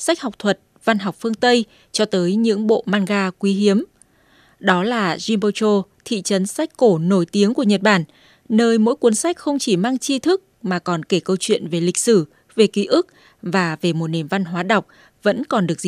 sách học thuật, văn học phương Tây cho tới những bộ manga quý hiếm. Đó là Jinbocho, thị trấn sách cổ nổi tiếng của Nhật Bản, nơi mỗi cuốn sách không chỉ mang tri thức mà còn kể câu chuyện về lịch sử, về ký ức và về một nền văn hóa đọc vẫn còn được